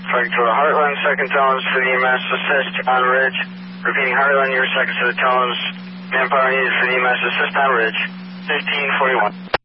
Victoria Heartland, second tones to the EMS assist on Ridge. Repeating Heartland, your second set of tones. Manpower needed for the EMS assist on Ridge. 1541.